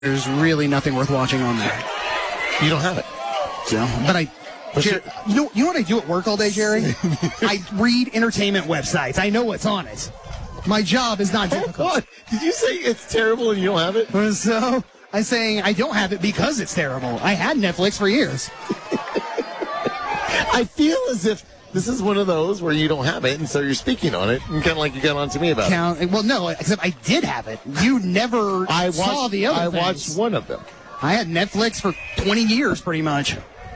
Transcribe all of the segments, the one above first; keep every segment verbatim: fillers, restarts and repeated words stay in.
there's really nothing worth watching on there. You don't have it. So, but I, Jerry, you know, you know what I do at work all day, Jerry? I read entertainment websites. I know what's on it. My job is not difficult. What? Did you say it's terrible and you don't have it? So I'm saying I don't have it because it's terrible. I had Netflix for years. I feel as if this is one of those where you don't have it, and so you're speaking on it, and kind of like you got on to me about Count, it. Well, no, except I did have it. You never I watched, saw the other I things. watched one of them. I had Netflix for twenty years, pretty much.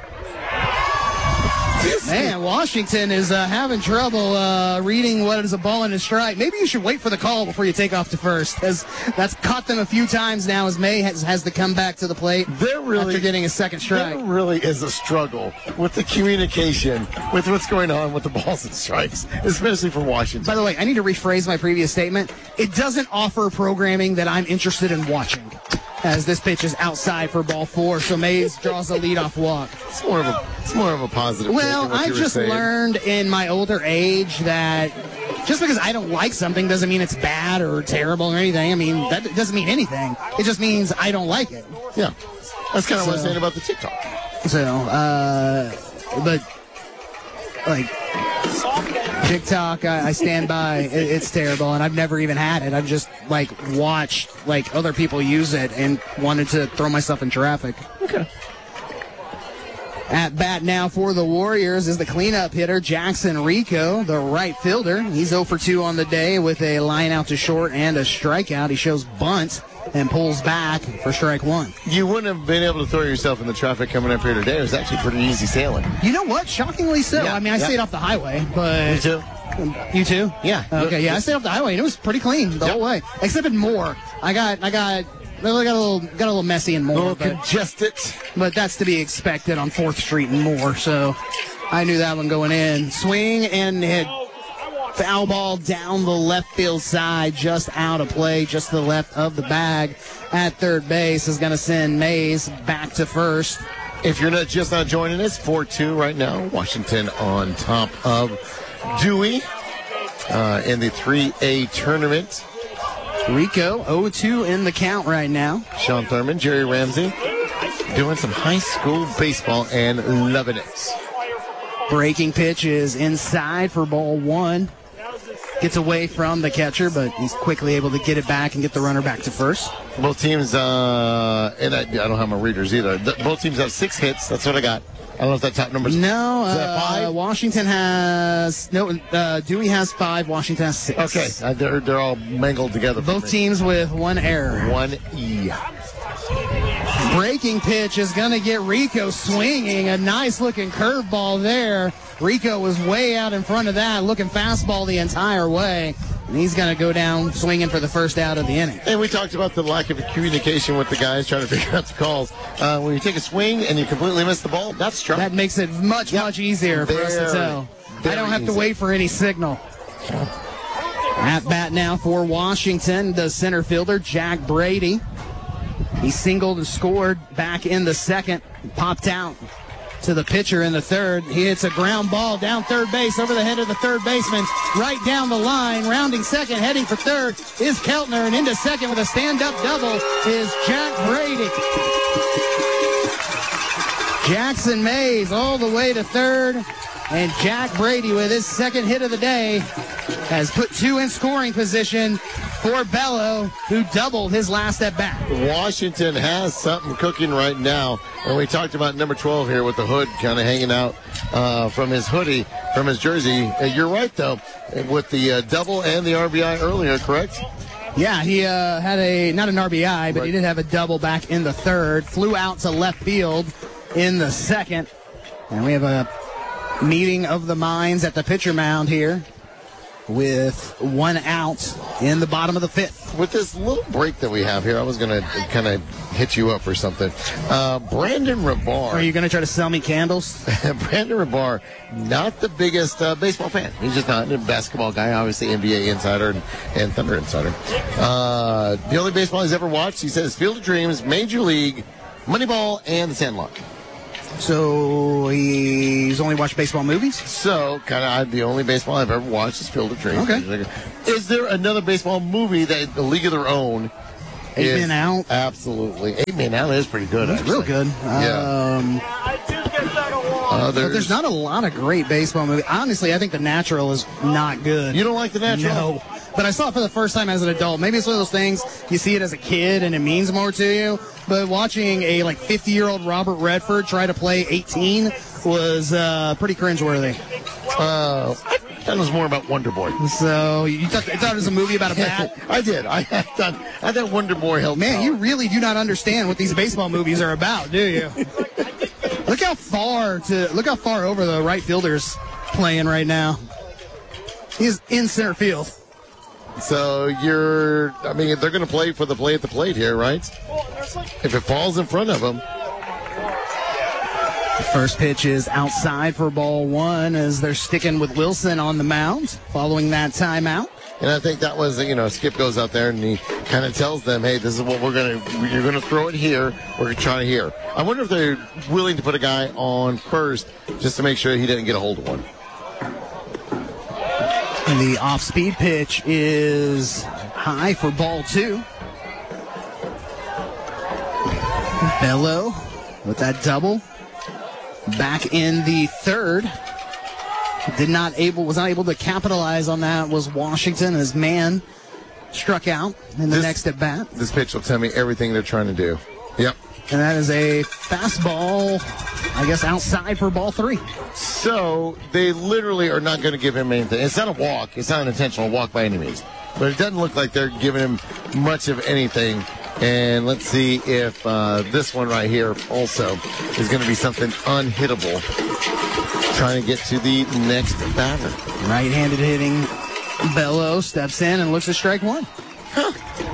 Man, Washington is uh, having trouble uh, reading what is a ball and a strike. Maybe you should wait for the call before you take off to first, because that's caught them a few times now as May has, has to come back to the plate there really, after getting a second strike. There really is a struggle with the communication with what's going on with the balls and strikes, especially for Washington. By the way, I need to rephrase my previous statement. It doesn't offer programming that I'm interested in watching, as this pitch is outside for ball four, so Mays draws a leadoff walk. It's more of a, it's more of a positive. Well, I just learned in my older age that just because I don't like something doesn't mean it's bad or terrible or anything. I mean, that doesn't mean anything. It just means I don't like it. Yeah, that's kind of so, what I'm saying about the TikTok. So, uh, but like TikTok, I, I stand by. It, it's terrible, and I've never even had it. I've just like watched like other people use it and wanted to throw myself in traffic. Okay. At bat now for the Warriors is the cleanup hitter, Jackson Rico, the right fielder. He's oh for two on the day with a line out to short and a strikeout. He shows bunt and pulls back for strike one. You wouldn't have been able to throw yourself in the traffic coming up here today. It was actually pretty easy sailing. You know what? Shockingly so. Yeah, I mean, I yeah. stayed off the highway, but... You too? You too? Yeah. Okay, yeah, I stayed off the highway, and it was pretty clean the yep. whole way. Except in Moore. I got... I got... I got a little, got a little messy in Moore, A little but, congested. but that's to be expected on fourth Street and Moore. So I knew that one going in. Swing and hit, foul ball down the left field side, just out of play, just to the left of the bag. At third base is going to send Mays back to first. If you're not just not joining us, four two right now. Washington on top of Dewey uh, in the three A tournament. Rico oh two in the count right now. Sean Thurman, Jerry Ramsey, doing some high school baseball and loving it. Breaking pitch is inside for ball one. Gets away from the catcher, but he's quickly able to get it back and get the runner back to first. Both teams, uh, and I, I don't have my readers either. Both teams have six hits. That's what I got. I don't know if that top number's No, is that uh, five? Washington has no. Uh, Dewey has five. Washington has six. Okay, uh, they're they're all mangled together. for Both me. teams with one error. One E. Breaking pitch is going to get Rico swinging. A nice looking curveball there. Rico was way out in front of that, looking fastball the entire way. And he's going to go down swinging for the first out of the inning. And we talked about the lack of communication with the guys trying to figure out the calls. Uh, when you take a swing and you completely miss the ball, that's trouble. That makes it much, Yep. much easier for us to Very, tell. I don't have very to wait for any signal. At bat now for Washington, the center fielder, Jack Brady. He singled and scored back in the second, popped out to the pitcher in the third. He hits a ground ball down third base over the head of the third baseman, right down the line, rounding second, heading for third is Keltner, and into second with a stand-up double is Jack Brady. Jackson Mays all the way to third, and Jack Brady with his second hit of the day has put two in scoring position for Bello, who doubled his last at bat. Washington has something cooking right now. And we talked about number twelve here with the hood kind of hanging out uh, from his hoodie, from his jersey. Uh, you're right, though, with the uh, double and the R B I earlier, correct? Yeah, he uh, had a, not an R B I, but right. he did have a double back in the third. Flew out to left field in the second. And we have a meeting of the minds at the pitcher mound here, with one out in the bottom of the fifth. With this little break that we have here, I was going to kind of hit you up or something. Uh, Brandon Rabar. Are you going to try to sell me candles? Brandon Rabar, not the biggest uh, baseball fan. He's just not a basketball guy, obviously N B A insider and, and Thunder insider. Uh, the only baseball he's ever watched, he says, Field of Dreams, Major League, Moneyball, and The Sandlot. So he's only watched baseball movies? So, kind of the only baseball I've ever watched is Field of Dreams. Okay. Is there another baseball movie that A League of Their Own Eight is men out. Absolutely. Eight men out is pretty good, That's actually. real good. Yeah. Um, Uh, but there's, there's not a lot of great baseball movies. Honestly, I think The Natural is not good. You don't like The Natural? No. But I saw it for the first time as an adult. Maybe it's one of those things, you see it as a kid and it means more to you. But watching a like fifty-year-old Robert Redford try to play eighteen was uh, pretty cringeworthy. Uh, I thought it was more about Wonder Boy. So you thought, you thought it was a movie about a bat? I did. I, I thought I thought Wonder Boy helped. Man, out. you really do not understand what these baseball movies are about, do you? Look how far to look how far over the right fielder's playing right now. He's in center field. So you're, I mean, they're going to play for the play at the plate here, right? If it falls in front of them. First pitch is outside for ball one as they're sticking with Wilson on the mound following that timeout. And I think that was, you know, Skip goes out there and he kind of tells them, hey, this is what we're going to, you're going to throw it here. We're going to try it here. I wonder if they're willing to put a guy on first just to make sure he didn't get a hold of one. And the off-speed pitch is high for ball two. Bello with that double. Back in the third. Did not able was not able to capitalize on that was Washington. His man struck out in the This- next at bat. This pitch will tell me everything they're trying to do. Yep. And that is a fastball, I guess, outside for ball three. So they literally are not going to give him anything. It's not a walk. It's not an intentional walk by any means. But it doesn't look like they're giving him much of anything. And let's see if uh, this one right here also is going to be something unhittable. Trying to get to the next batter. Right-handed hitting Bello steps in and looks at strike one. Huh.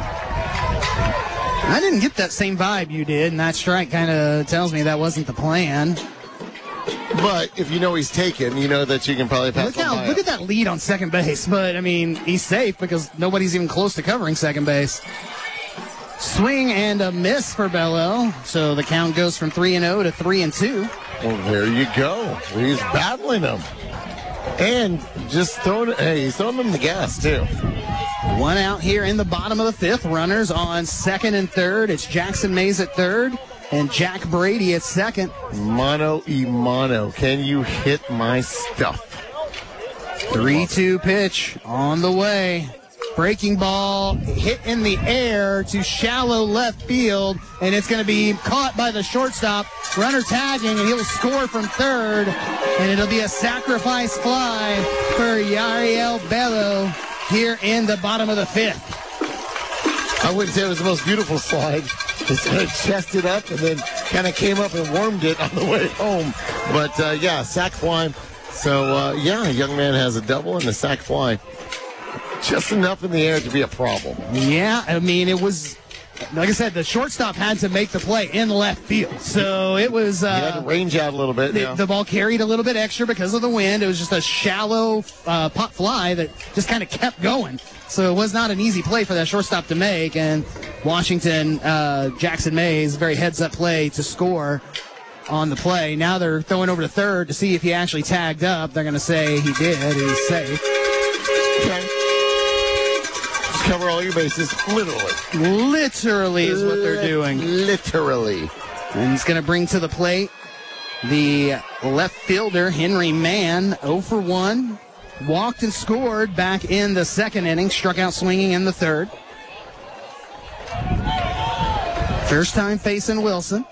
I didn't get that same vibe you did, and that strike kind of tells me that wasn't the plan. But if you know he's taken, you know that you can probably pass Look, on how, by look it. at that lead on second base, but, I mean, he's safe because nobody's even close to covering second base. Swing and a miss for Bello, so the count goes from three and oh to three and two. Well, there you go. He's battling him. And just throwing, hey, he's throwing them the gas, too. One out here in the bottom of the fifth. Runners on second and third. It's Jackson Mays at third and Jack Brady at second. Mono e mono. Can you hit my stuff? three two pitch on the way. Breaking ball hit in the air to shallow left field, and it's going to be caught by the shortstop. Runner tagging, and he'll score from third, and it'll be a sacrifice fly for Yariel Bello here in the bottom of the fifth. I wouldn't say it was the most beautiful slide. He sort of chested up and then kind of came up and wormed it on the way home. But, uh, yeah, sack fly. So, uh, yeah, a young man has a double and a sack fly. Just enough in the air to be a problem. Yeah, I mean, it was, like I said, the shortstop had to make the play in left field. So it was. Uh, He had to range out a little bit. the, Yeah. the ball carried a little bit extra because of the wind. It was just a shallow uh, pop fly that just kind of kept going. So it was not an easy play for that shortstop to make. And Washington, uh, Jackson Mays, very heads-up play to score on the play. Now they're throwing over to third to see if he actually tagged up. They're going to say he did. He's safe. Okay. Just cover all your bases, literally. Literally is what they're doing. Literally. And he's going to bring to the plate the left fielder, Henry Mann, oh for one. Walked and scored back in the second inning. Struck out swinging in the third. First time facing Wilson.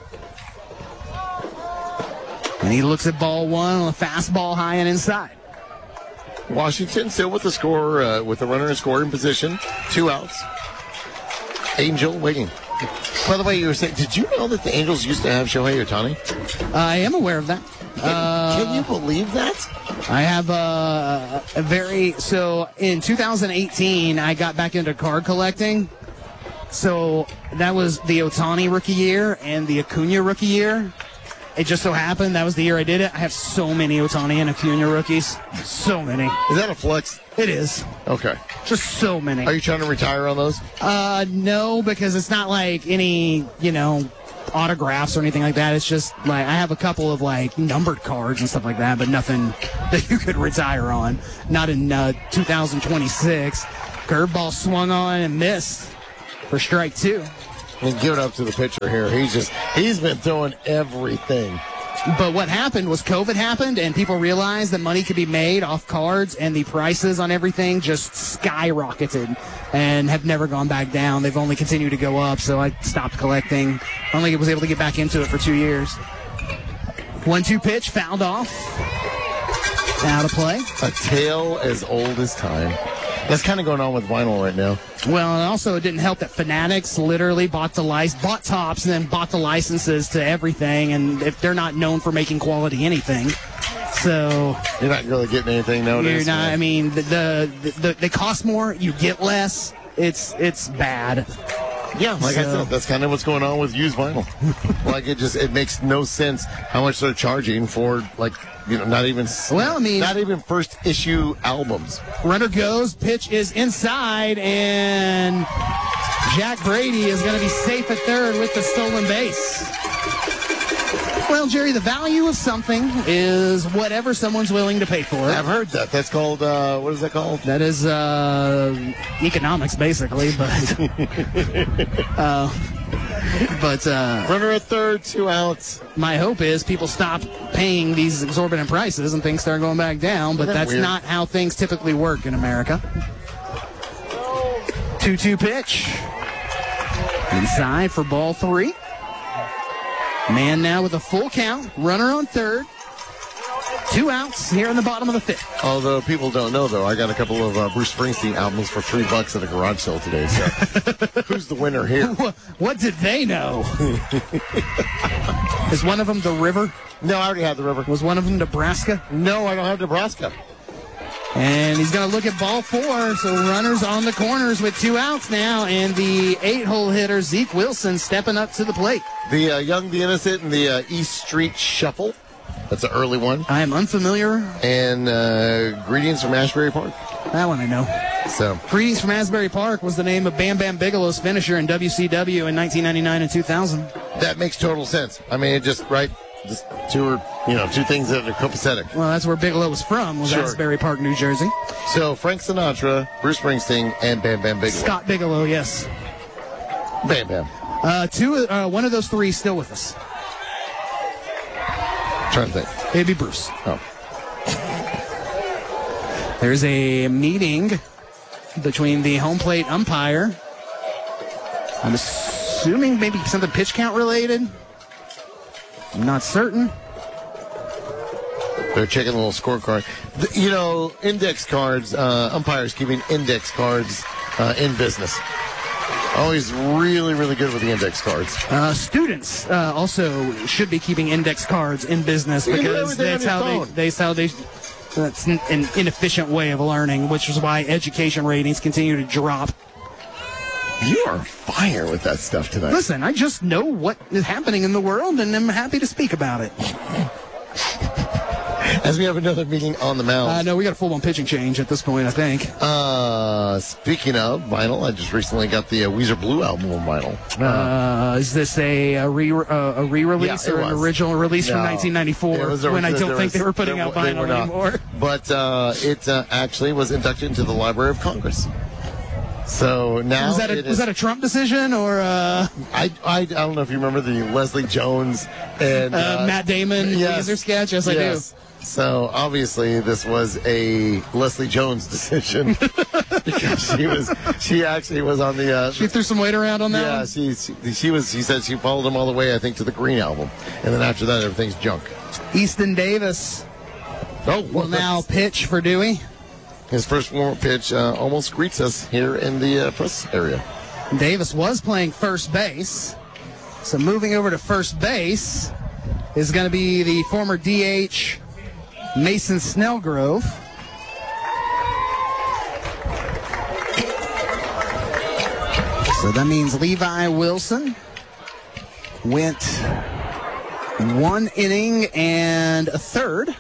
And he looks at ball one on a fastball high and inside. Washington still with the score, uh, with the runner in scoring position. Two outs. Angel waiting. By the way, you were saying, did you know that the Angels used to have Shohei Ohtani? I am aware of that. Uh, Can you believe that? I have a, a very so in two thousand eighteen I got back into card collecting. So that was the Ohtani rookie year and the Acuna rookie year. It just so happened that was the year I did it. I have so many Ohtani and Acuna rookies. So many. Is that a flex? It is. Okay. Just so many. Are you trying to retire on those? Uh, no, because it's not like any, you know, autographs or anything like that. It's just like I have a couple of like numbered cards and stuff like that, but nothing that you could retire on. Not in uh, two thousand twenty-six. Curveball swung on and missed for strike two. And give it up to the pitcher here. He's just, he's been throwing everything. But what happened was COVID happened, and people realized that money could be made off cards, and the prices on everything just skyrocketed and have never gone back down. They've only continued to go up, so I stopped collecting. Only was able to get back into it for two years. one two pitch, fouled off. Out of play. A tale as old as time. That's kind of going on with vinyl right now. Well, and also it didn't help that Fanatics literally bought the lic- bought Topps and then bought the licenses to everything, and if they're not known for making quality anything, so you're not really getting anything nowadays. You're not. Man. I mean, the, the, the they cost more, you get less. It's it's bad. Yeah, like so. I said, that's kind of what's going on with used vinyl. Like it just it makes no sense how much they're charging for, like, you know, not even well, I mean, not even first issue albums. Runner goes, pitch is inside, and Jack Brady is going to be safe at third with the stolen base. Well, Jerry, the value of something is whatever someone's willing to pay for it. I've heard that. That's called, uh, what is that called? That is uh, economics, basically, but... uh, but uh, runner at third, two outs. My hope is people stop paying these exorbitant prices and things start going back down, but Isn't that that's weird? not how things typically work in America. two two pitch. Inside for ball three. Man now with a full count. Runner on third. Two outs here in the bottom of the fifth. Although people don't know, though, I got a couple of uh, Bruce Springsteen albums for three bucks at a garage sale today. So who's the winner here? What did they know? Is one of them The River? No, I already had The River. Was one of them Nebraska? No, I don't have Nebraska. And he's going to look at ball four. So runners on the corners with two outs now. And the eight-hole hitter, Zeke Wilson, stepping up to the plate. The uh, Young, the Innocent, and the uh, East Street Shuffle. That's an early one. I am unfamiliar. And uh, Greetings from Asbury Park. That one I know. So Greetings from Asbury Park was the name of Bam Bam Bigelow's finisher in W C W in nineteen ninety-nine and two thousand. That makes total sense. I mean, it just, right, just two or, you know, two things that are copacetic. Well, that's where Bigelow was from, was Sure. Asbury Park, New Jersey. So Frank Sinatra, Bruce Springsteen, and Bam Bam Bigelow. Scott Bigelow, yes. Bam Bam. Uh, two, uh, one of those three still with us. Trying to think. It'd be Bruce. Oh. There's a meeting between the home plate umpire. I'm assuming maybe something pitch count related. I'm not certain. They're checking a little scorecard. The, you know, index cards, uh, umpires keeping index cards uh, in business. Always really, really good with the index cards. Uh, students uh, also should be keeping index cards in business You can do because everything that's on how your they, phone. that's how they. That's an inefficient way of learning, which is why education ratings continue to drop. You are fire with that stuff tonight. Listen, I just know what is happening in the world, and I'm happy to speak about it. As we have another meeting on the mound. Uh, no, we got a full-on pitching change at this point, I think. Uh, speaking of vinyl, I just recently got the uh, Weezer Blue album on vinyl. Uh, is this a, a, re, uh, a re-release Yeah, it or an was. original release No. from nineteen ninety-four It was a- when I don't there think was- they were putting there- out they vinyl were not. anymore? But uh, it uh, actually was inducted into the Library of Congress. So now Was that a, it was is, that a Trump decision or uh, I, I, I don't know if you remember the Leslie Jones and uh, uh, Matt Damon yes. Weezer sketch? Yes, I Yes. So obviously this was a Leslie Jones decision because she was she actually was on the uh, do. She threw some weight around on that yeah one? she, she she was she said she followed him all the way I think to the Green album, and then after that everything's junk. Easton Davis Oh, will now pitch for Dewey. his first warm-up pitch uh, almost greets us here in the uh, press area. Davis was playing first base. So moving over to first base is going to be the former D H Mason Snellgrove. So that means Levi Wilson went one inning and a third.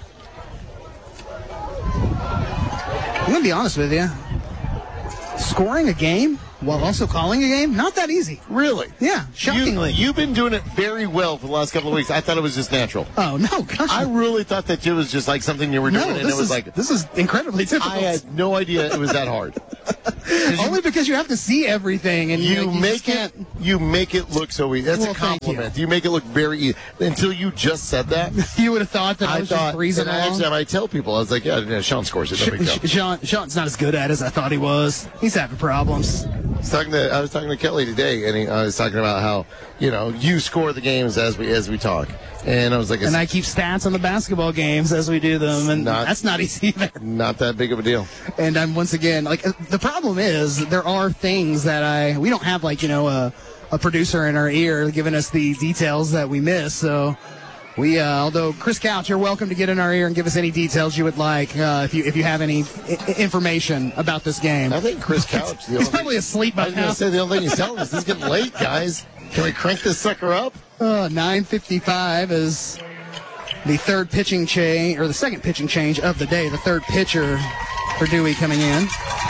I'm going to be honest with you. Scoring a game while also calling a game, not that easy. Really? Yeah, shockingly. You, you've been doing it very well for the last couple of weeks. I thought it was just natural. Oh, no, gosh. I really thought that it was just like something you were doing, no, and this it was is, like this is incredibly difficult. I had no idea it was that hard. Only because you have to see everything, and you like, you make it you make it look so easy. That's Well, a thank compliment. you. You. make it look very easy. Until you just said that, You would have thought that I, I was thought. just breezing And I along. actually, I tell people, I was like, yeah, yeah Sean scores it. There we go. Sh- Sean, Sean's not as good at it as I thought he was. He's having problems. I was talking to I was talking to Kelly today, and he, I was talking about how you know you score the games as we as we talk, and I was like, it's And I keep stats on the basketball games as we do them, and not- that's not easy either. not that big of a deal. And I'm once again like uh, the problem is there are things that I we don't have like you know a a producer in our ear giving us the details that we miss. So we uh, although Chris Couch, you're welcome to get in our ear and give us any details you would like uh, if you if you have any I- information about this game. I think Chris Couch. The He's only probably thing, asleep I by was going now. to say the only thing he's telling us is it's getting late, guys. Can we crank this sucker up? Uh, nine fifty-five is the third pitching change, or the second pitching change of the day. The third pitcher for Dewey coming in.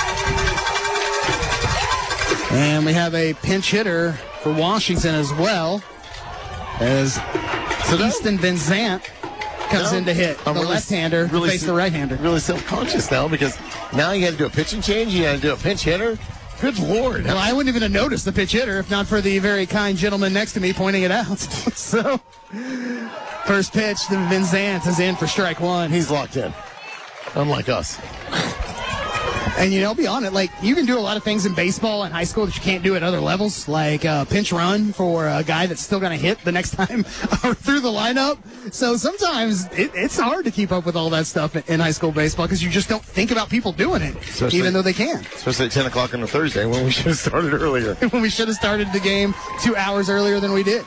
And we have a pinch hitter for Washington as well, as So that- Easton Van Zant comes Now, in to hit I'm the really- left-hander to really face se- the right-hander. Really self-conscious now because now you got to do a pitching change. You got to do a pinch hitter. Good Lord. Well, I wouldn't even have noticed the pitch hitter if not for the very kind gentleman next to me pointing it out. So, first pitch to Van Zant is in for strike one. He's locked in, unlike us. And, you know, be honest, like, you can do a lot of things in baseball in high school that you can't do at other levels, like uh, pinch run for a guy that's still going to hit the next time through the lineup. So sometimes it, it's hard to keep up with all that stuff in, in high school baseball because you just don't think about people doing it, Especially- even though they can. Especially at ten o'clock on a Thursday when we should have started earlier. When we should have started the game two hours earlier than we did.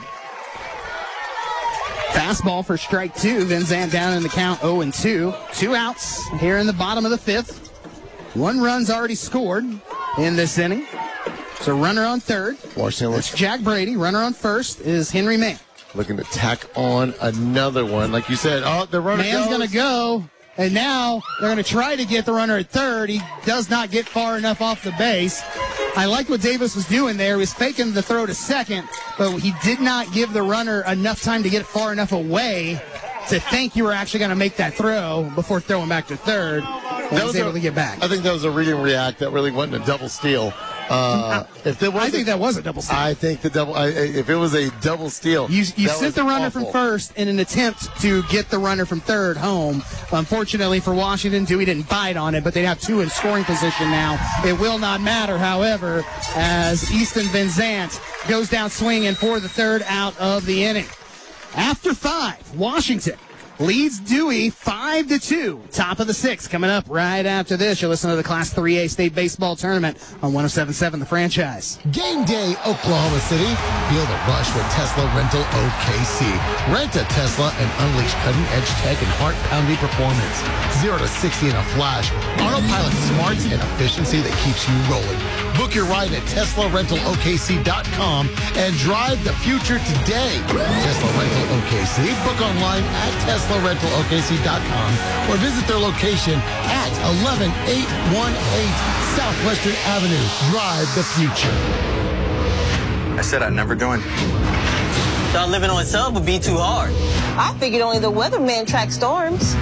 Fastball for strike two. Van Zant down in the count oh and two. Two outs here in the bottom of the fifth. One run's already scored in this inning. So runner on third. Washington That's looks Jack Brady. Runner on first is Henry May. looking to tack on another one. Like you said, oh, the runner Man's goes. going to go. And now they're going to try to get the runner at third. He does not get far enough off the base. I liked what Davis was doing there. He was faking the throw to second, but he did not give the runner enough time to get far enough away to think you were actually going to make that throw before throwing back to third. And That was was able a- to get back. I think that was a read and react that really wasn't a double steal. Uh, if there was I think that was a double steal. I think the double. I, if it was a double steal, You, you that sent was the runner awful. from first in an attempt to get the runner from third home. Unfortunately for Washington, Dewey didn't bite on it, but they have two in scoring position now. It will not matter, however, as Easton Van Zant goes down swinging for the third out of the inning. After five, Washington leads Dewey five to two. Top of the sixth coming up right after this. You'll listen to the Class three A State Baseball Tournament on one oh seven point seven The Franchise. Game day, Oklahoma City. Feel the rush with Tesla Rental O K C. Rent a Tesla and unleash cutting-edge tech and heart-pounding performance. Zero to sixty in a flash. Autopilot smarts and efficiency that keeps you rolling. Book your ride at Tesla Rental O K C dot com and drive the future today. Tesla Rental O K C. Book online at Tesla Rental O K C dot com or visit their location at eleven eight one eight Southwestern Avenue. Drive the future. I said I'd never join. Thought living on sub would be too hard. I figured only the weatherman tracks storms.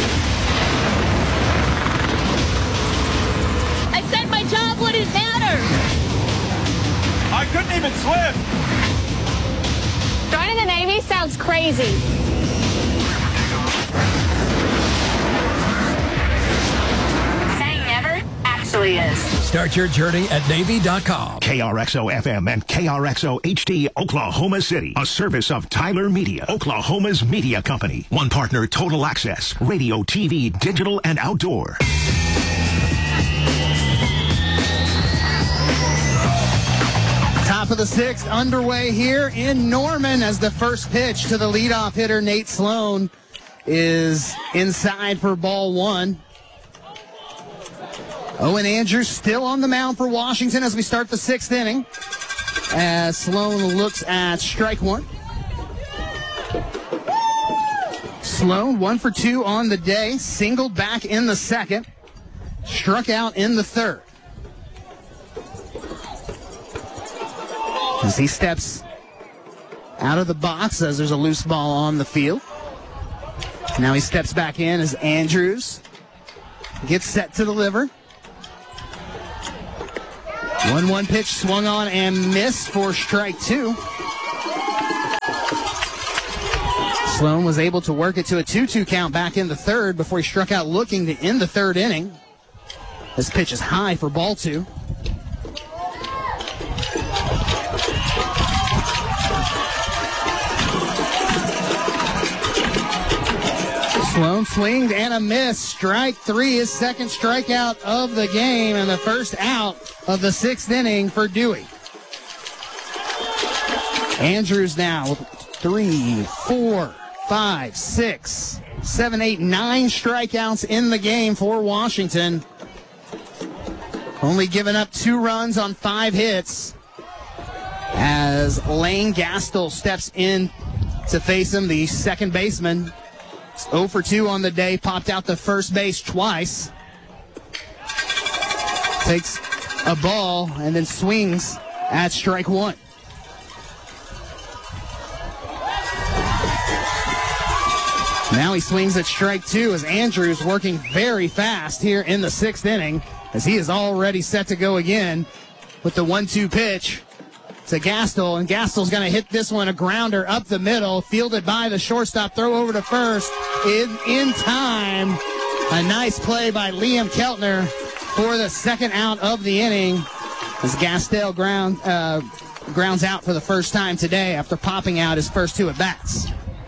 I said my job wouldn't matter. I couldn't even swim. Joining the Navy sounds crazy. Saying never actually is. Start your journey at Navy dot com. K R X O F M and K R X O H D Oklahoma City. A service of Tyler Media, Oklahoma's media company. One partner, Total Access, radio, T V, digital, and outdoor. Top of the sixth underway here in Norman as the first pitch to the leadoff hitter, Nate Sloan, is inside for ball one. Owen Andrews still on the mound for Washington as we start the sixth inning. As Sloan looks at strike one. Sloan, one for two on the day, singled back in the second, struck out in the third. As he steps out of the box as there's a loose ball on the field. Now he steps back in as Andrews gets set to deliver. one one pitch swung on and missed for strike two. Sloan was able to work it to a two two count back in the third before he struck out looking to end the third inning. This pitch is high for ball two. Sloan swings and a miss. Strike three, his second strikeout of the game and the first out of the sixth inning for Dewey. Andrews now with three, four, five, six, seven, eight, nine strikeouts in the game for Washington. Only giving up two runs on five hits as Lane Gastel steps in to face him, the second baseman. It's oh for two on the day, popped out to first base twice. Takes a ball and then swings at strike one. Now he swings at strike two as Andrews working very fast here in the sixth inning as he is already set to go again with the one two pitch to Gastel, and Gastel's going to hit this one, a grounder up the middle, fielded by the shortstop, throw over to first, in, in time. A nice play by Liam Keltner for the second out of the inning as Gastel ground, uh, grounds out for the first time today after popping out his first two at-bats.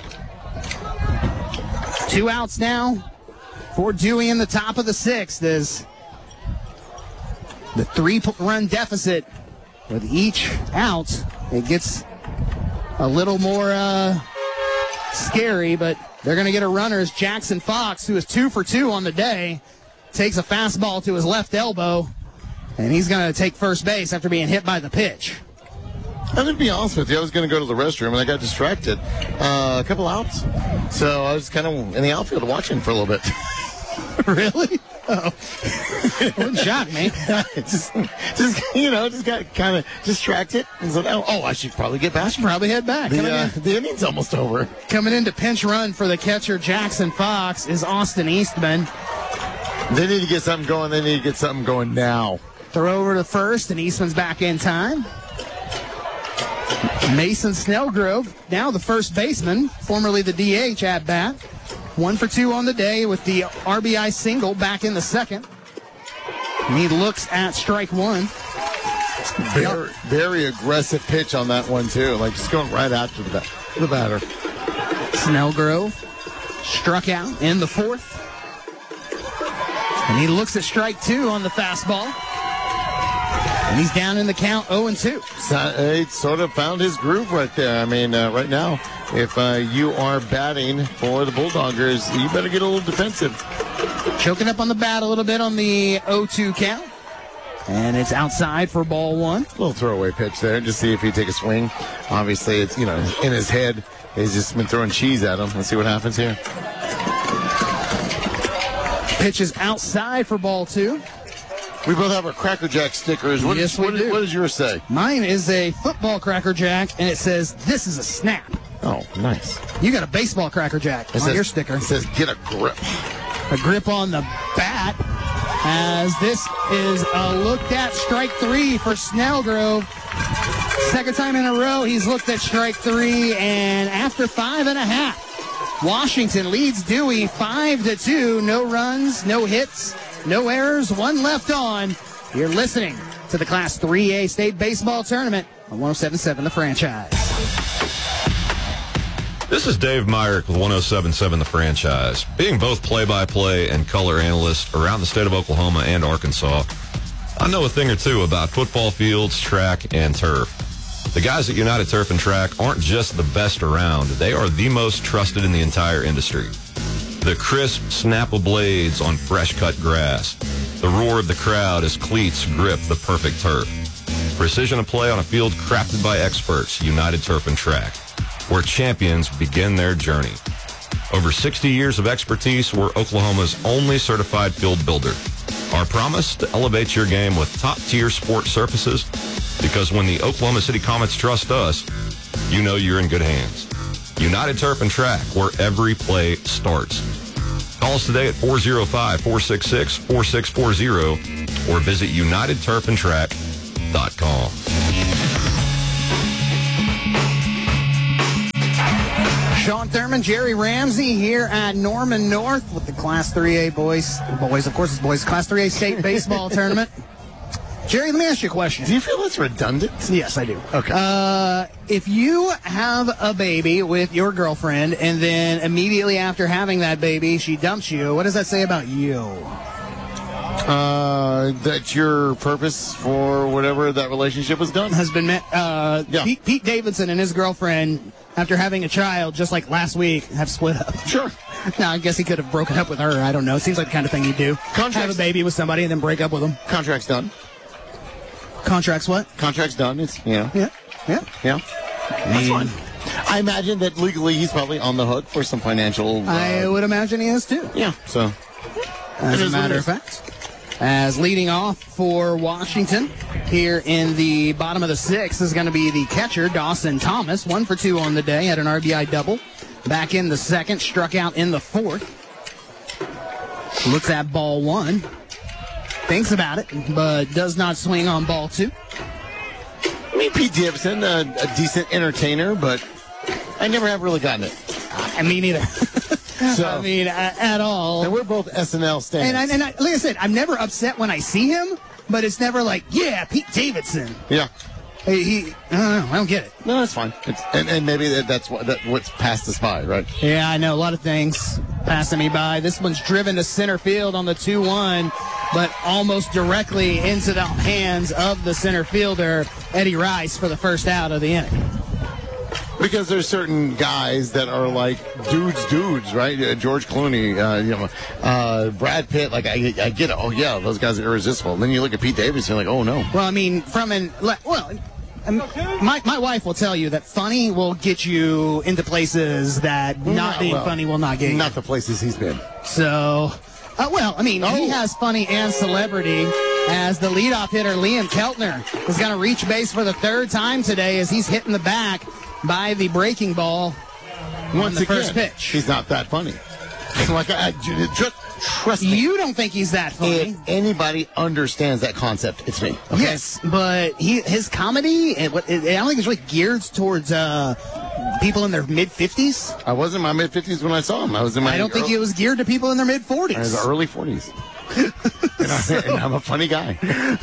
Two outs now for Dewey in the top of the sixth as the three-run deficit with each out, it gets a little more uh, scary, but they're going to get a runner as Jackson Fox, who is two for two on the day, takes a fastball to his left elbow, and he's going to take first base after being hit by the pitch. I'm going to be honest with you. I was going to go to the restroom, and I got distracted. Uh, a couple outs. So I was kind of in the outfield watching for a little bit. Really? Oh, wouldn't shock me. just, just you know, just got kind of distracted. And said, oh, oh, I should probably get back. I should probably head back. The, uh, the inning's almost over. Coming in to pinch run for the catcher Jackson Fox is Austin Eastman. They need to get something going. They need to get something going now. Throw over to first, and Eastman's back in time. Mason Snellgrove, now the first baseman, formerly the D H at bat. One for two on the day with the R B I single back in the second. And he looks at strike one. Very, very aggressive pitch on that one, too. Like just going right after the, the batter. Snellgrove struck out in the fourth. And he looks at strike two on the fastball. And he's down in the count oh and two. So, he sort of found his groove right there. I mean, uh, right now, if uh, you are batting for the Bulldoggers, you better get a little defensive. Choking up on the bat a little bit on the oh two count. And it's outside for ball one. A little throwaway pitch there, just see if he take a swing. Obviously, it's, you know, in his head. He's just been throwing cheese at him. Let's see what happens here. Pitch is outside for ball two. We both have our Cracker Jack stickers. What, yes, is, we what, do. what does yours say? Mine is a football Cracker Jack, and it says, "This is a snap." Oh, nice. You got a baseball Cracker Jack it on says, your sticker. It says, "Get a grip." A grip on the bat, as this is a looked at strike three for Snellgrove. Second time in a row he's looked at strike three, and after five and a half, Washington leads Dewey five to two. No runs, no hits, no errors, one left on. You're listening to the Class three A State Baseball Tournament on one oh seven point seven The Franchise. This is Dave Myrick with one oh seven point seven The Franchise. Being both play-by-play and color analyst around the state of Oklahoma and Arkansas, I know a thing or two about football fields, track, and turf. The guys at United Turf and Track aren't just the best around. They are the most trusted in the entire industry. The crisp snap of blades on fresh-cut grass. The roar of the crowd as cleats grip the perfect turf. Precision of play on a field crafted by experts, United Turf and Track, where champions begin their journey. Over sixty years of expertise, we're Oklahoma's only certified field builder. Our promise to elevate your game with top-tier sport surfaces, because when the Oklahoma City Comets trust us, you know you're in good hands. United Turf and Track, where every play starts. Call us today at four oh five, four six six, four six four zero or visit united turf and track dot com. Sean Thurman, Jerry Ramsey here at Norman North with the Class three A boys. Boys, of course, it's boys. Class three A state baseball tournament. Jerry, let me ask you a question. Do you feel that's redundant? Yes, I do. Okay. Uh, if you have a baby with your girlfriend and then immediately after having that baby, she dumps you, what does that say about you? Uh, that your purpose for whatever that relationship was done has been met. Uh, yeah. Pete, Pete Davidson and his girlfriend, after having a child just like last week, have split up. Sure. Now, I guess he could have broken up with her. I don't know. It seems like the kind of thing you do. Contracts, have a baby with somebody and then break up with them. Contract's done. Contract's what? Contract's done. It's, you know. Yeah. Yeah. Yeah. That's fine. I imagine that legally he's probably on the hook for some financial. Uh, I would imagine he is too. Yeah. So. As a matter of fact. As leading off for Washington here in the bottom of the sixth is going to be the catcher, Dawson Thomas. One for two on the day, had an R B I double. Back in the second, struck out in the fourth. Looks at ball one. Thinks about it, but does not swing on ball two. I mean, Pete Davidson, a, a decent entertainer, but I never have really gotten it. I mean, neither. So, I mean, at, at all. And we're both S N L stands. And, I, and I, like I said, I'm never upset when I see him, but it's never like, yeah, Pete Davidson. Yeah. He, he I don't know. I don't get it. No, that's fine. It's, and, and maybe that, that's what that, what's passed us by, right? Yeah, I know. A lot of things passing me by. This one's driven to center field on the two one, but almost directly into the hands of the center fielder, Eddie Rice, for the first out of the inning. Because there's certain guys that are like dudes, dudes, right? Uh, George Clooney, uh, you know, uh, Brad Pitt. Like I, I get it. Oh yeah, those guys are irresistible. And then you look at Pete Davidson, like, oh no. Well, I mean, from an well, my my wife will tell you that funny will get you into places that not being well, funny will not get you. Not the places he's been. So, uh, well, I mean, oh. he has funny and celebrity. As the leadoff hitter, Liam Keltner, is going to reach base for the third time today as he's hitting the back by the breaking ball Once on the again, first pitch. He's not that funny. Like, I, just trust me. You don't think he's that funny. If anybody understands that concept, it's me. Okay? Yes, but he his comedy, it, it, I don't think it's really geared towards uh, people in their mid fifties. I was in my mid fifties when I saw him. I was in my. I don't early, think it was geared to people in their mid forties. I was early forties. and, I, and I'm a funny guy.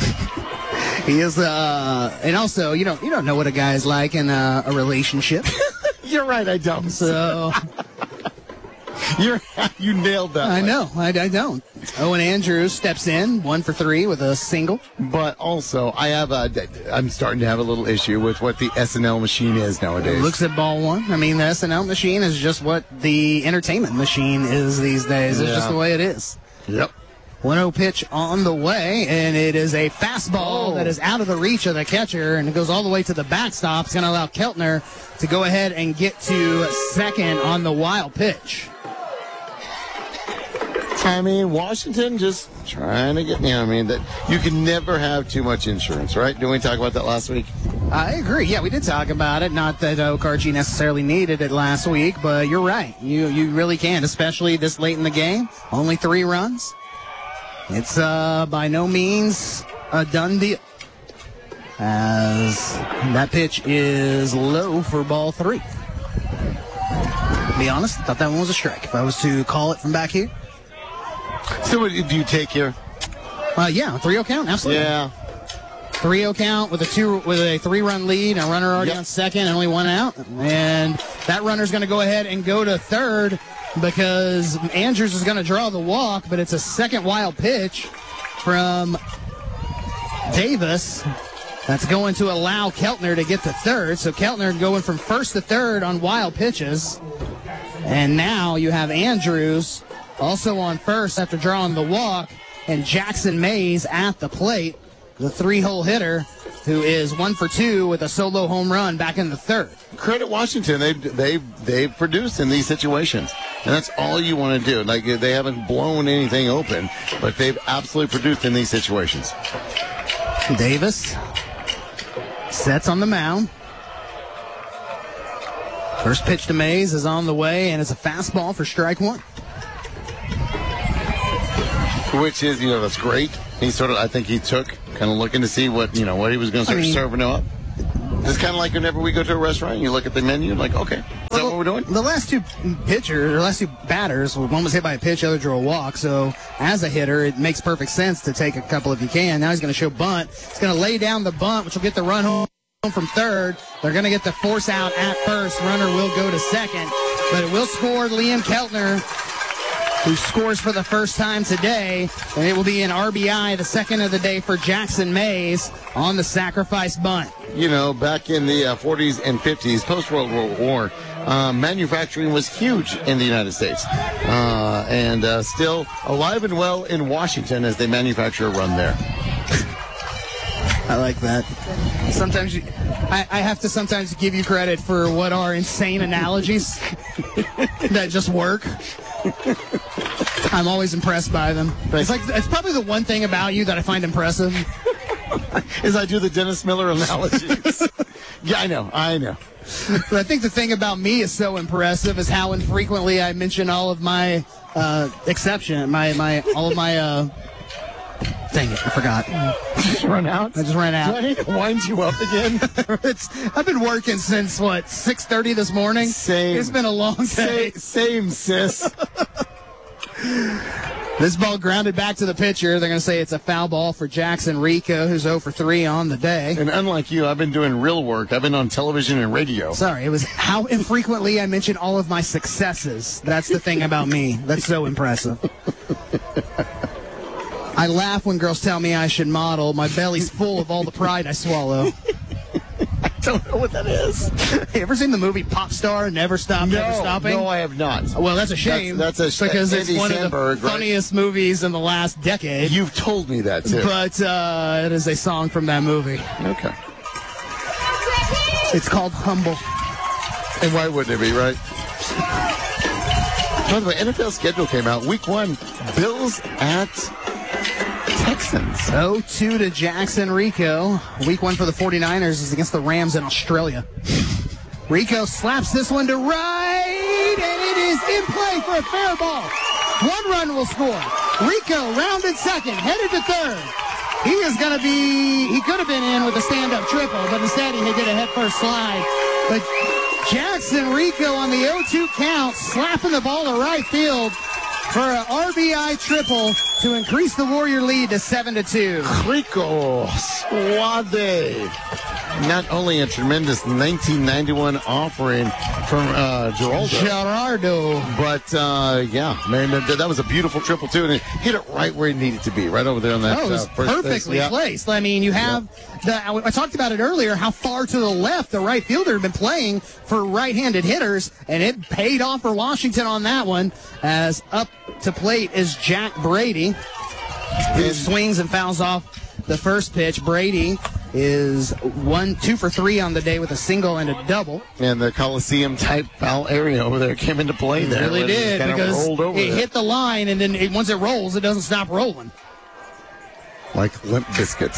He is, uh, and also, you don't you don't know what a guy's like in a, a relationship. You're right, I don't. So you're you nailed that. I one. know, I, I don't. Owen Andrews steps in, one for three with a single. But also, I have a, I'm starting to have a little issue with what the S N L machine is nowadays. Looks at ball one. I mean, the S N L machine is just what the entertainment machine is these days. It's yeah. just the way it is. Yep. one oh pitch on the way, and it is a fastball oh. that is out of the reach of the catcher, and it goes all the way to the backstop. It's going to allow Keltner to go ahead and get to second on the wild pitch. I mean, Washington just trying to get, you know, I mean, that you can never have too much insurance, right? Didn't we talk about that last week? I agree. Yeah, we did talk about it. Not that Okarchi necessarily needed it last week, but you're right. You you really can, especially this late in the game. Only three runs. It's uh, by no means a done deal. As that pitch is low for ball three. To be honest, I thought that one was a strike. If I was to call it from back here. So what do you take here? Uh, yeah, three oh count, absolutely. Yeah. three oh count with a two with a three-run lead, a runner already yep. on second, and only one out. And that runner's going to go ahead and go to third because Andrews is going to draw the walk, but it's a second wild pitch from Davis that's going to allow Keltner to get to third. So Keltner going from first to third on wild pitches. And now you have Andrews also on first after drawing the walk, and Jackson Mays at the plate, the three-hole hitter, who is one for two with a solo home run back in the third. Credit Washington. They've, they've, they've produced in these situations, and that's all you want to do. Like, they haven't blown anything open, but they've absolutely produced in these situations. Davis sets on the mound. First pitch to Mays is on the way, and it's a fastball for strike one. Which is, you know, that's great. He sort of, I think he took, kind of looking to see what, you know, what he was going to start I mean, serving up. It's kind of like whenever we go to a restaurant, you look at the menu, like, okay, is that what we're doing? The last two pitchers, the last two batters, one was hit by a pitch, the other drew a walk. So as a hitter, it makes perfect sense to take a couple if you can. Now he's going to show bunt. He's going to lay down the bunt, which will get the run home from third. They're going to get the force out at first. Runner will go to second, but it will score Liam Keltner, who scores for the first time today, and it will be an R B I, the second of the day for Jackson Mays on the sacrifice bunt. You know, back in the uh, forties and fifties, post-World War, uh, manufacturing was huge in the United States, uh, and uh, still alive and well in Washington as they manufacture a run there. I like that. Sometimes you, I, I have to sometimes give you credit for what are insane analogies that just work. I'm always impressed by them. It's like it's probably the one thing about you that I find impressive. Is I do the Dennis Miller analogies. Yeah, I know, I know. But I think the thing about me is so impressive is how infrequently I mention all of my uh, exception, my my all of my. Uh, Dang it, I forgot. Just run out? I just ran out. Do I need to wind you up again? it's, I've been working since, what, six thirty this morning? Same. It's been a long day. Same, same sis. This ball grounded back to the pitcher. They're going to say it's a foul ball for Jackson Rico, who's oh for three on the day. And unlike you, I've been doing real work. I've been on television and radio. Sorry, it was how infrequently I mention all of my successes. That's the thing about me. That's so impressive. I laugh when girls tell me I should model. My belly's full of all the pride I swallow. I don't know what that is. Hey, ever seen the movie Pop Star, Never Stop, no, Never Stopping? No, I have not. Well, that's a shame. That's, that's a because Andy it's one Samberg, of the funniest right? movies in the last decade. You've told me that, too. But uh, it is a song from that movie. Okay. It's called Humble. And why wouldn't it be, right? By the way, N F L schedule came out. Week one, Bills at Texans. oh two to Jackson Rico. Week one for the forty-niners is against the Rams in Australia. Rico slaps this one to right, and it is in play for a fair ball. One run will score. Rico rounded second, headed to third. He is going to be, he could have been in with a stand-up triple, but instead he did a head-first slide. But Jackson Rico on the oh two count, slapping the ball to right field for an R B I triple to increase the Warrior lead to seven to two. Rico Suave. Not only a tremendous nineteen ninety-one offering from uh, Geraldo, Gerardo, but uh, yeah, man, that, that was a beautiful triple too, and it hit it right where it needed to be, right over there on that. Oh, it was uh, first perfectly yeah. placed. I mean, you have yeah. the. I talked about it earlier. How far to the left the right fielder had been playing for right-handed hitters, and it paid off for Washington on that one. As up to plate is Jack Brady, who swings and fouls off the first pitch. Brady is one, two for three on the day with a single and a double. And the Coliseum type foul area over there came into play there. It really did, because rolled over it there. hit the line, and then it, once it rolls, it doesn't stop rolling. Like Limp Bizkit.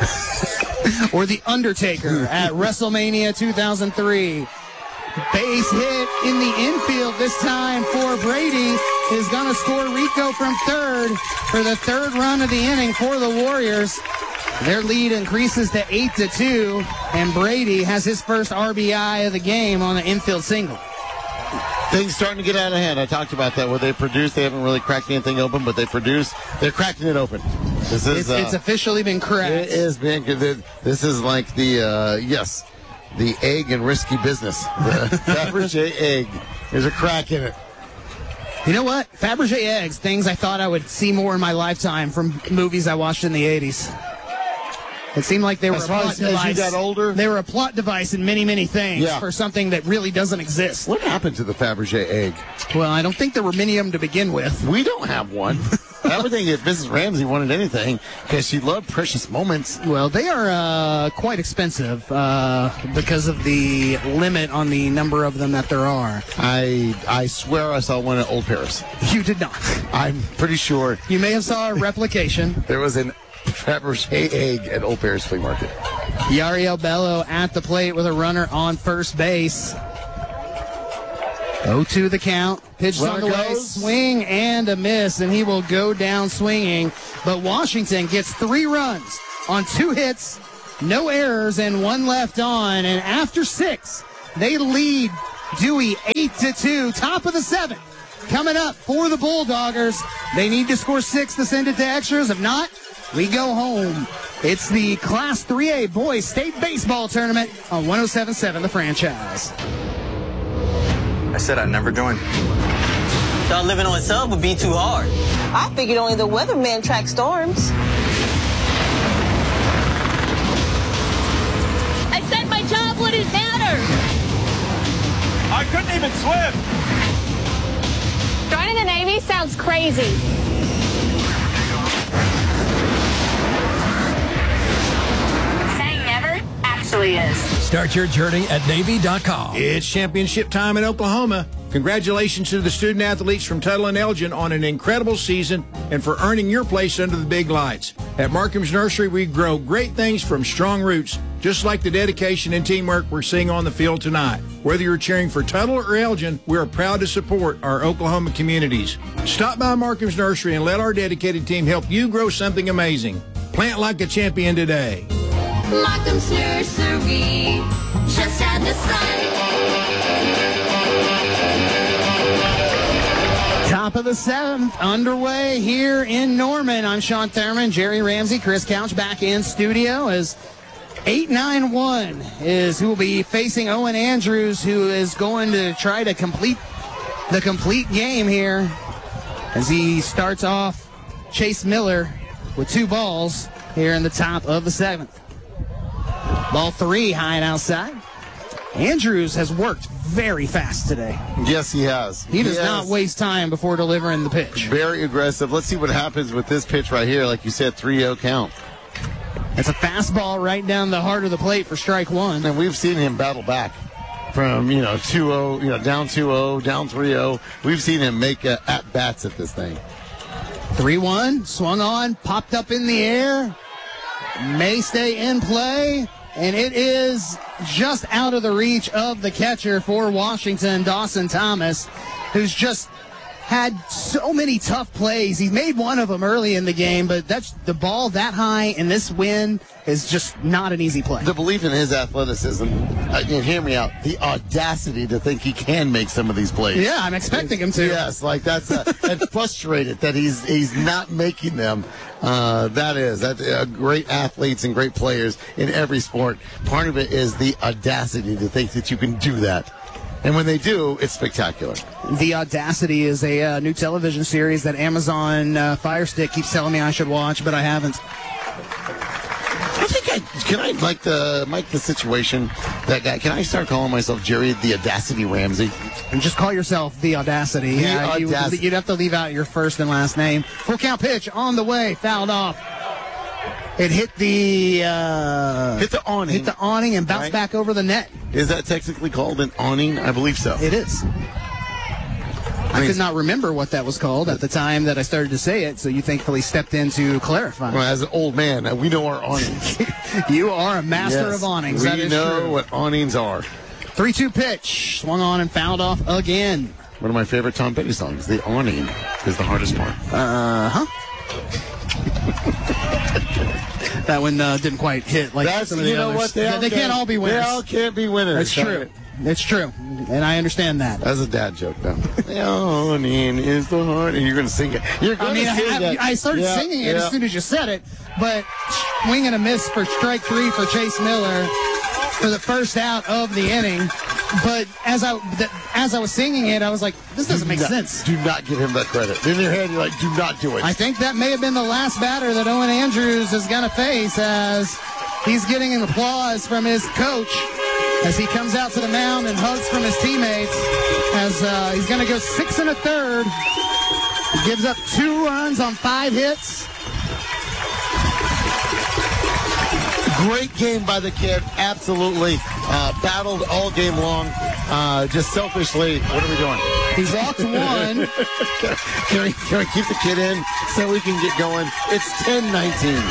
Or The Undertaker at WrestleMania two thousand three. Base hit in the infield this time for Brady is going to score Rico from third for the third run of the inning for the Warriors. Their lead increases to eight to two, and Brady has his first R B I of the game on the infield single. Things starting to get out of hand. I talked about that. Where they produce, they haven't really cracked anything open, but they produce, they're cracking it open. This is It's, uh, it's officially been cracked. It is being. This is like the uh, yes, the egg and risky business. The Fabergé egg. There's a crack in it. You know what? Fabergé eggs, things I thought I would see more in my lifetime from movies I watched in the eighties. It seemed like they were As a far plot as, as device. you got older? They were a plot device in many, many things Yeah. for something that really doesn't exist. What happened to the Fabergé egg? Well, I don't think there were many of them to begin with. We don't have one. I would think if Missus Ramsey wanted anything, because she loved Precious Moments. Well, they are uh, quite expensive uh, because of the limit on the number of them that there are. I I swear I saw one at Old Paris. You did not. I'm pretty sure. You may have saw a replication. There was an Fabergé egg at Old Paris Flea Market. Yariel Bello at the plate with a runner on first base. oh two the count. Pitch on Runner the way, goes. swing and a miss, and he will go down swinging. But Washington gets three runs on two hits, no errors, and one left on. And after six, they lead Dewey eight to two, top of the seventh. Coming up for the Bulldoggers, they need to score six to send it to extras. If not, we go home. It's the Class three A Boys State Baseball Tournament on one oh seven point seven The Franchise. I said I'd never join. Thought living on sub would be too hard. I figured only the weatherman track storms. I said my job wouldn't matter. I couldn't even swim. Joining the Navy sounds crazy. Saying never actually is. Start your journey at Navy dot com. It's championship time in Oklahoma. Congratulations to the student athletes from Tuttle and Elgin on an incredible season and for earning your place under the big lights. At Markham's Nursery, we grow great things from strong roots, just like the dedication and teamwork we're seeing on the field tonight. Whether you're cheering for Tuttle or Elgin, we are proud to support our Oklahoma communities. Stop by Markham's Nursery and let our dedicated team help you grow something amazing. Plant like a champion today. Markham's Nursery, just at the sun. Top of the seventh, underway here in Norman. I'm Sean Thurman, Jerry Ramsey, Chris Couch back in studio as eight nine one is who will be facing Owen Andrews, who is going to try to complete the complete game here as he starts off Chase Miller with two balls here in the top of the seventh. Ball three, high and outside. Andrews has worked very fast today. Yes, he has. He does He not has. waste time before delivering the pitch. Very aggressive. Let's see what happens with this pitch right here. Like you said, three oh count. It's a fastball right down the heart of the plate for strike one. And we've seen him battle back from, you know, two oh, you know, down two oh, down three oh. We've seen him make uh, at-bats at this thing. three one, swung on, popped up in the air, may stay in play, and it is just out of the reach of the catcher for Washington, Dawson Thomas, who's just had so many tough plays. He made one of them early in the game, but that's the ball that high in this win is just not an easy play. The belief in his athleticism, uh, and hear me out, the audacity to think he can make some of these plays. Yeah, I'm expecting him to. Yes, like that's, uh, and frustrated that he's he's not making them. Uh, that is, that uh, great athletes and great players in every sport. Part of it is the audacity to think that you can do that. And when they do, it's spectacular. The Audacity is a uh, new television series that Amazon uh, Fire Stick keeps telling me I should watch, but I haven't. I think I can I like the like the situation that guy. Can I start calling myself Jerry the Audacity Ramsey? And just call yourself the Audacity. The yeah, you, Audacity. You'd have to leave out your first and last name. Full count pitch on the way, fouled off. It hit the uh, hit the awning, hit the awning, and bounced right? back over the net. Is that technically called an awning? I believe so. It is. I, I could not remember what that was called at the time that I started to say it, so you thankfully stepped in to clarify. Well, as an old man, we know our awnings. You are a master yes, of awnings. We that is know true. what awnings are. three two pitch, swung on and fouled off again. One of my favorite Tom Petty songs, The Awning, is the hardest part. Uh-huh. That one uh, didn't quite hit like That's, some of the you know others. what? They, they, all they can't all be winners. They all can't be winners. That's true. It's true. And I understand that. That's a dad joke, though. The awning is the heart. And you're going to sing it. You're going I mean, to sing I, it. I started yeah, singing it yeah. as soon as you said it, but swing and a miss for strike three for Chase Miller for the first out of the inning. But as I th- as I was singing it, I was like, this doesn't do make not, sense. Do not give him that credit. In your head, you're like, do not do it. I think that may have been the last batter that Owen Andrews is going to face as he's getting an applause from his coach as he comes out to the mound and hugs from his teammates as uh, he's going to go six and a third. He gives up two runs on five hits. Great game by the kid. Absolutely. Uh, battled all game long. Uh, just selfishly, what are we doing? He walked one. can, we, can we keep the kid in so we can get going? It's ten nineteen.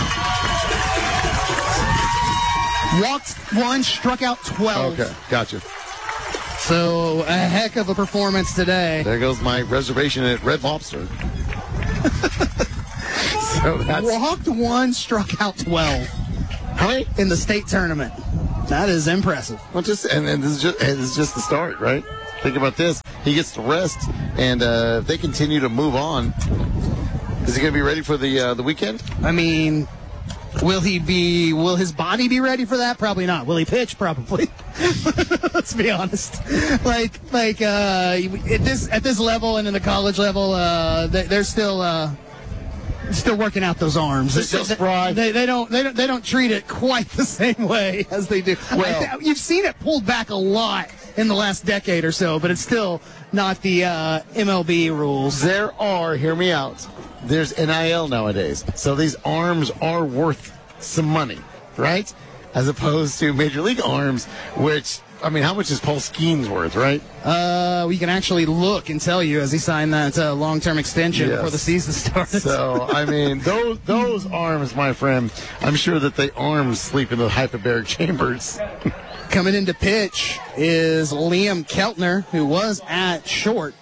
Walked one, struck out twelve. Okay, gotcha. So, a heck of a performance today. There goes my reservation at Red Lobster. So that's... Walked one, struck out twelve. How many? In the state tournament. That is impressive. Well, just and, and this is just and this is just the start, right? Think about this. He gets to rest, and uh, if they continue to move on, is he going to be ready for the uh, the weekend? I mean, will he be? Will his body be ready for that? Probably not. Will he pitch? Probably. Let's be honest. Like, like uh, at this at this level and in the college level, uh, they, they're still. Uh, Still working out those arms. They're still spry. They, they don't. They don't. They don't treat it quite the same way as they do. Well, I, you've seen it pulled back a lot in the last decade or so, but it's still not the uh, M L B rules. There are. Hear me out. There's N I L nowadays, so these arms are worth some money, right? As opposed to Major League arms, which. I mean, how much is Paul Skeens worth, right? Uh, we can actually look and tell you as he signed that uh, long-term extension yes. before the season started. So, I mean, those those arms, my friend, I'm sure that the arms sleep in the hyperbaric chambers. Coming into pitch is Liam Keltner, who was at short.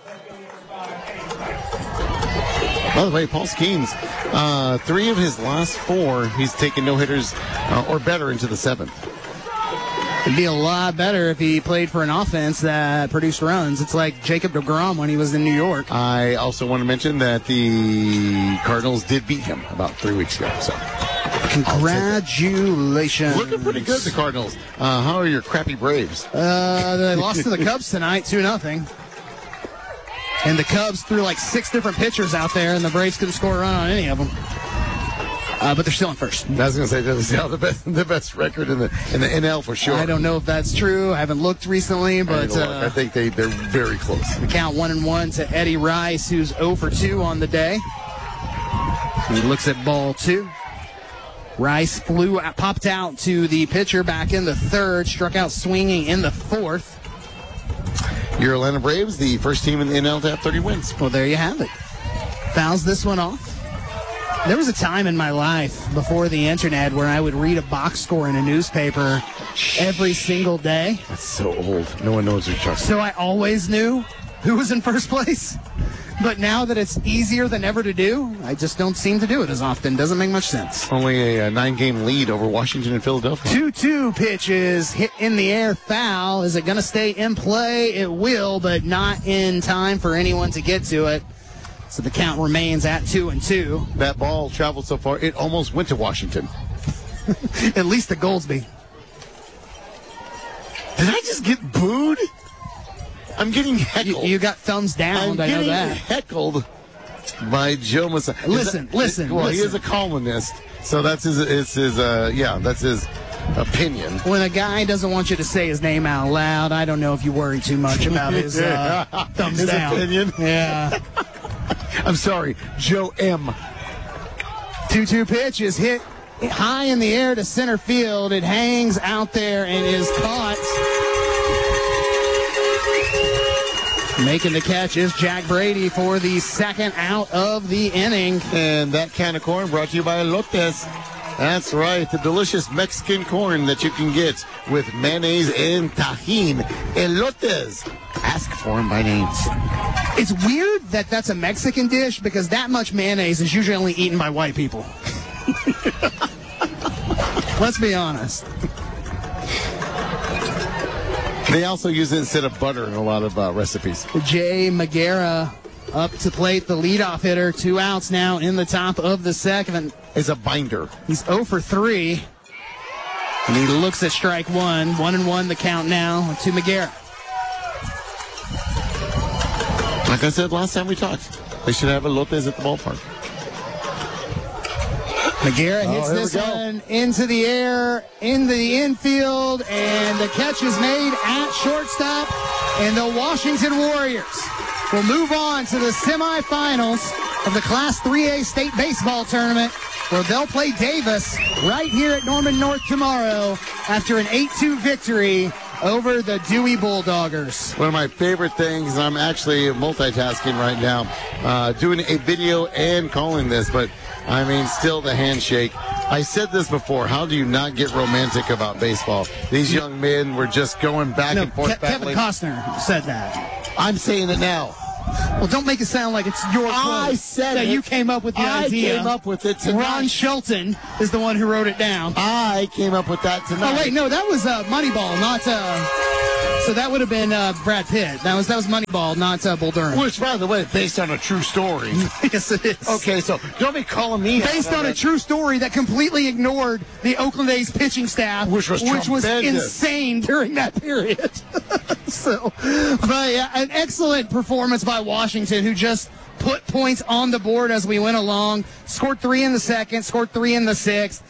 By the way, Paul Skeens, uh, three of his last four, he's taken no-hitters uh, or better into the seventh. It'd be a lot better if he played for an offense that produced runs. It's like Jacob deGrom when he was in New York. I also want to mention that the Cardinals did beat him about three weeks ago. So, congratulations! Looking pretty good, the Cardinals. Uh, how are your crappy Braves? Uh, they lost to the Cubs tonight, two nothing. And the Cubs threw like six different pitchers out there, and the Braves couldn't score a run on any of them. Uh, but they're still in first. I was going to say they're still the best, the best record in the in the N L for sure. I don't know if that's true. I haven't looked recently, but I, uh, I think they they're very close. We count one and one to Eddie Rice, who's zero for two on the day. He looks at ball two. Rice flew, popped out to the pitcher back in the third, struck out swinging in the fourth. Your Atlanta Braves, the first team in the N L to have thirty wins. Well, there you have it. Fouls this one off. There was a time in my life before the internet where I would read a box score in a newspaper every single day. That's so old. No one knows what you're talking about. So I always knew who was in first place. But now that it's easier than ever to do, I just don't seem to do it as often. Doesn't make much sense. Only a, a nine-game lead over Washington and Philadelphia. two two pitches hit in the air, foul. Is it going to stay in play? It will, but not in time for anyone to get to it. So the count remains at two and two. That ball traveled so far, it almost went to Washington. At least the Goldsby. Did I just get booed? I'm getting heckled. You, you got thumbs down, I'm I know getting that. heckled by Joe Massa. Listen, that, listen, Well, listen. he is a columnist, so that's his, it's his uh, yeah, that's his opinion. When a guy doesn't want you to say his name out loud, I don't know if you worry too much about his uh, thumbs his down. opinion? Yeah. I'm sorry, Joe M. two two pitch is hit high in the air to center field. It hangs out there and is caught. Making the catch is Jack Brady for the second out of the inning. And that can of corn brought to you by Elotes. That's right, the delicious Mexican corn that you can get with mayonnaise and tajin. Elotes. Ask for them by names. It's weird that that's a Mexican dish because that much mayonnaise is usually only eaten by white people. Let's be honest. They also use it instead of butter in a lot of uh, recipes. Jay Magera up to plate, the leadoff hitter. Two outs now in the top of the second. Is a binder. He's zero for three. And he looks at strike one. One and one the count now to Magera. Like I said last time we talked, they should have a Lopez at the ballpark. Magera hits oh, this one into the air, in the infield, and the catch is made at shortstop. And the Washington Warriors will move on to the semifinals of the Class three A State Baseball Tournament, where they'll play Davis right here at Norman North tomorrow after an eight two victory over the Dewey Bulldoggers. One of my favorite things, and I'm actually multitasking right now, uh, doing a video and calling this, but I mean, still the handshake. I said this before. How do you not get romantic about baseball? These young men were just going back No, and forth. Ke- Kevin battling. Costner said that. I'm saying it now. Well, don't make it sound like it's your quote. I said that it. you came up with the I idea. came up with it tonight. Ron Shelton is the one who wrote it down. I came up with that tonight. Oh wait, no, that was uh, Moneyball, not. Uh, so that would have been uh, Brad Pitt. That was that was Moneyball, not uh, Bull Durham. Which, by the way, based on a true story. Yes, it is. Okay, so don't be calling me based out on a it. true story that completely ignored the Oakland A's pitching staff, Which was which was tremendous. insane during that period. So, but yeah, an excellent performance by Washington, who just put points on the board as we went along. Scored three in the second, scored three in the sixth.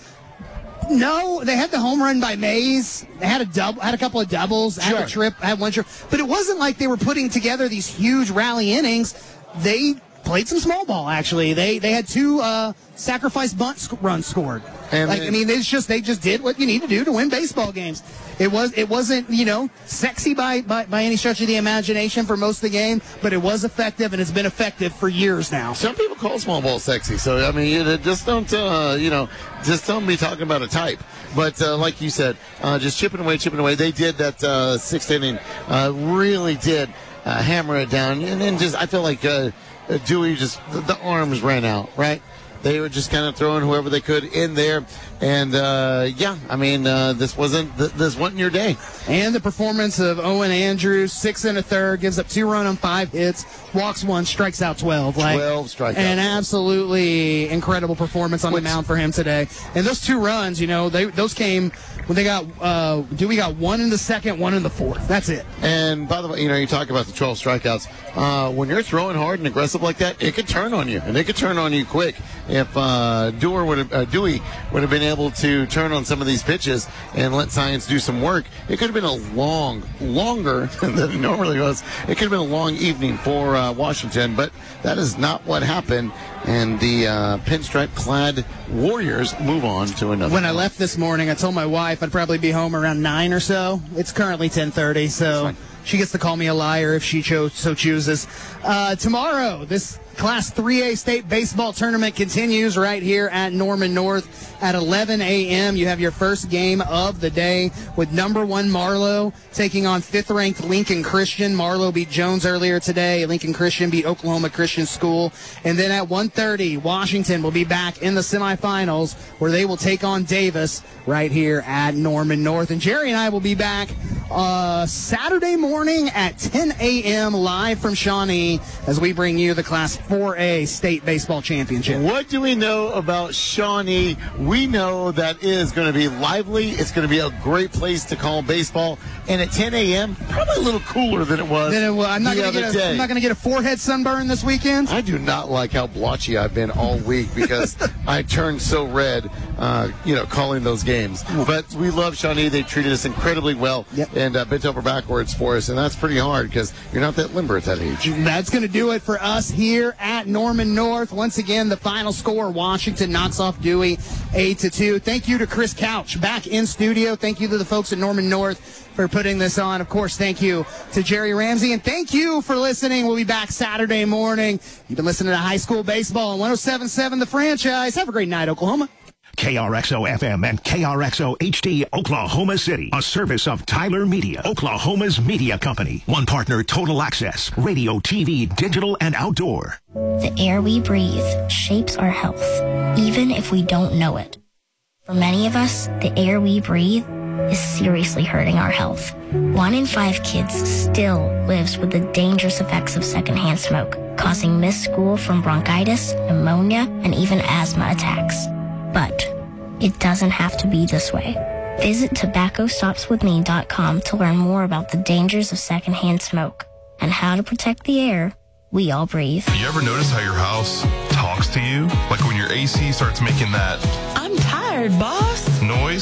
No, they had the home run by Mays. They had a double, had a couple of doubles, had Sure. a trip, had one trip. But it wasn't like they were putting together these huge rally innings. They played some small ball, actually. They they had two uh, sacrifice bunt sc- runs scored. And like then- I mean, it's just they just did what you need to do to win baseball games. It was it wasn't you know sexy by, by by any stretch of the imagination for most of the game, but it was effective, and it's been effective for years now. Some people call small ball sexy, so I mean, you just don't, uh, you know, just don't be talking about a type. But uh, like you said, uh, just chipping away, chipping away. They did that uh, sixth inning, uh, really did uh, hammer it down, and then just I feel like uh, Dewey just the, the arms ran out, right? They were just kind of throwing whoever they could in there, and uh, yeah, I mean, uh, this wasn't th- this wasn't your day. And the performance of Owen Andrews, six and a third, gives up two runs on five hits, walks one, strikes out twelve. Like, twelve strikeouts. An absolutely incredible performance on Which- the mound for him today. And those two runs, you know, they those came when they got uh, Dewey got one in the second, one in the fourth. That's it. And by the way, you know, you talk about the twelve strikeouts. Uh, when you're throwing hard and aggressive like that, it could turn on you, and it could turn on you quick. If uh, Dewey would have, uh, Dewey would have been able to turn on some of these pitches and let Science do some work, it could have been a long, longer than it normally was. It could have been a long evening for uh, Washington, but that is not what happened. And the uh, pinstripe-clad Warriors move on to another. When I left this morning, I told my wife I'd probably be home around nine or so. It's currently ten thirty, so she gets to call me a liar if she cho- so chooses. Uh, tomorrow, this Class three A state baseball tournament continues right here at Norman North at eleven a.m. You have your first game of the day with number one Marlowe taking on fifth-ranked Lincoln Christian. Marlowe beat Jones earlier today. Lincoln Christian beat Oklahoma Christian School. And then at one thirty, Washington will be back in the semifinals where they will take on Davis right here at Norman North. And Jerry and I will be back uh, Saturday morning at ten a.m. live from Shawnee as we bring you the Class four A state baseball championship. What do we know about Shawnee? We know that it is going to be lively. It's going to be a great place to call baseball. And at ten a.m., probably a little cooler than it was Then it, well, I'm not the going to other get a, day. I'm not going to get a forehead sunburn this weekend. I do not like how blotchy I've been all week because I turned so red, uh, you know, calling those games. But we love Shawnee. They treated us incredibly well Yep. and uh, bent over backwards for us. And that's pretty hard because you're not that limber at that age. That's going to do it for us here at Norman North. Once again, the final score, Washington knocks off Dewey eight to two. Thank you to Chris Couch back in studio. Thank you to the folks at Norman North for putting this on. Of course, thank you to Jerry Ramsey, and thank you for listening. We'll be back Saturday morning. You've been listening to High School Baseball on one oh seven point seven The Franchise. Have a great night, Oklahoma. K R X O F M and K R X O H D Oklahoma City, a service of Tyler Media, Oklahoma's media company. One partner, Total Access, radio, T V, digital, and outdoor. The air we breathe shapes our health, even if we don't know it. For many of us, the air we breathe is seriously hurting our health. One in five kids still lives with the dangerous effects of secondhand smoke, causing missed school from bronchitis, pneumonia, and even asthma attacks. But it doesn't have to be this way. Visit tobacco stops with me dot com to learn more about the dangers of secondhand smoke and how to protect the air we all breathe. You ever notice how your house talks to you? Like when your A C starts making that I'm tired, boss. noise?